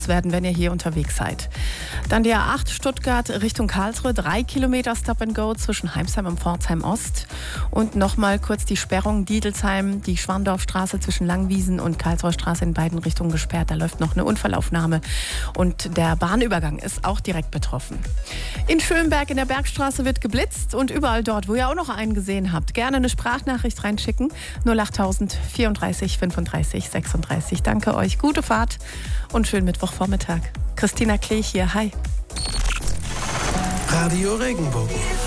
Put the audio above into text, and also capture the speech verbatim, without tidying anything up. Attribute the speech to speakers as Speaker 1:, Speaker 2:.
Speaker 1: werden, wenn ihr hier unterwegs seid. Dann die A acht Stuttgart Richtung Karlsruhe, drei Kilometer Stop and Go zwischen Heimsheim und Pforzheim Ost. Und nochmal kurz die Sperrung Diedelsheim, die Schwandorfstraße zwischen Langwiesen und Karlsruher Straße in beiden Richtungen gesperrt. Da läuft noch eine Unfallaufnahme und der Bahnübergang ist auch direkt betroffen. In Schönberg in der Bergstraße wird geblitzt und überall dort, wo ihr auch noch einen gesehen habt, gerne eine Sprachnachricht reinschicken. null achttausend vierunddreißig fünfunddreißig sechsunddreißig. Danke euch, gute Fahrt und schönen Mittwochvormittag. Christina Klech hier, hi.
Speaker 2: Radio Regenbogen.